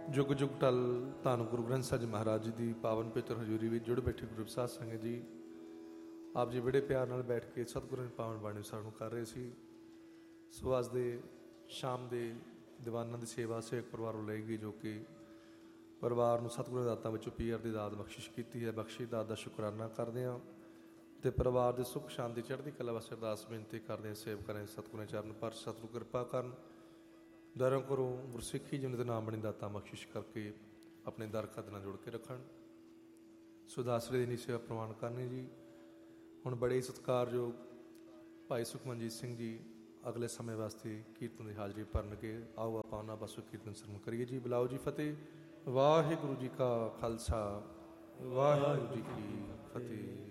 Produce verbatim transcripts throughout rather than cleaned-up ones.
जुग जुग टल धन गुरु ग्रंथ साहिब जी महाराज जी की पावन पवित्र हजूरी में जुड़ बैठे गुरु साध संगत जी, आप जी बड़े प्यार नाल बैठ के सतगुरु की पावन बाणी सानू कर रहे सी। सो अज दे शाम के दीवाना की सेवा सेवक परिवार लाई गई, जो कि परिवार में सतगुरु दातां विचों पीर की दात बख्शिश की है। बख्शी दात का शुकराना करते हैं तो परिवार के सुख शांति चढ़ती कला वास्ते अरदास बेनती करते हैं। सेव करें सतगुरु चरण पर सतगुरु कृपा करन, दरों करो गुरसिखी जिन्हें के नाम बनी दाता बख्शिश करके अपने दर कदना जोड़ के रखन। सुदासरे की सेवा प्रवान करनी जी। हुण बड़े ही सत्कारयोग भाई सुखमनजीत सिंह जी अगले समय वास्ते कीर्तन की हाज़री भरन के। आओ आप उन्हां पासों कीर्तन सरन करिए जी। बुलाओ जी फतेह। वाहिगुरू जी का खालसा वाहिगुरू जी की फतेह।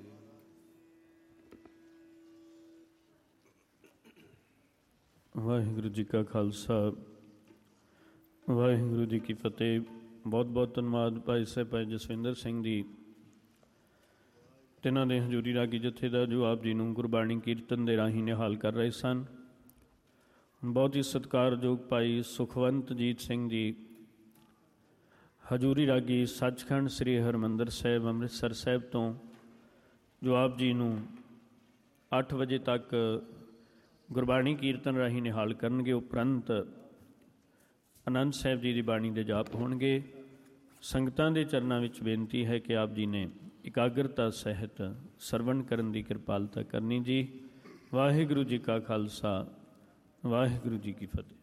वाहिगुरू जी का खालसा वाहिगुरू जी की फतेह। बहुत बहुत धन्यवाद भाई साहब भाई जसविंदर सिंह जी, तिन्हां दे हजूरी रागी जथे दा, जो आप जी नूं गुरबाणी कीर्तन दे राही निहाल कर रहे सन। बहुत ही सत्कारयोग भाई सुखवंत जीत सिंह जी, हजूरी रागी सचखंड श्री हरमंदर साहिब अमृतसर साहिब तो, जो आप जी नूं अठ बजे तक गुरबाणी कीर्तन राही निहाल करनगे। उपरंत आनंद साहिब जी की बाणी के जाप होणगे। संगतां दे चरनां विच बेनती है कि आप जी ने इकाग्रता सहित सरवण करन की कृपालता करनी जी। वाहिगुरू जी का खालसा वाहिगुरू जी की फतेह।